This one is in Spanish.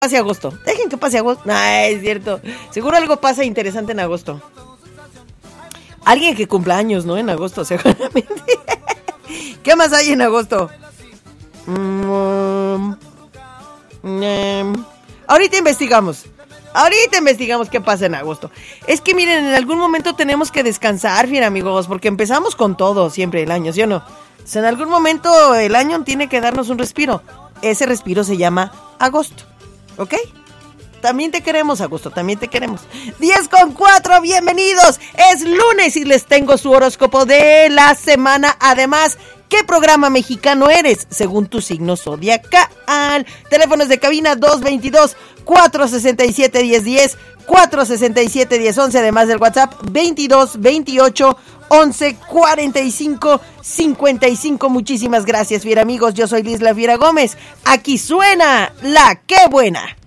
pase agosto. Dejen que pase agosto. No, es cierto. Seguro algo pasa interesante en agosto. Alguien que cumpla años, ¿no? En agosto, seguramente. ¿Qué más hay en agosto? Ahorita investigamos qué pasa en agosto. Es que miren, en algún momento tenemos que descansar, bien amigos, porque empezamos con todo siempre el año, ¿sí o no? Entonces, en algún momento el año tiene que darnos un respiro. Ese respiro se llama agosto, ¿ok? También te queremos, agosto, también te queremos. 10:04, bienvenidos. Es lunes y les tengo su horóscopo de la semana. Además, ¿qué programa mexicano eres? Según tu signo zodiacal. Teléfonos de cabina 222-467-1010, 467-1011, además del WhatsApp 22-28-11-45-55. Muchísimas gracias, fiera amigos. Yo soy Lisla Fiera Gómez. Aquí suena la Qué Buena.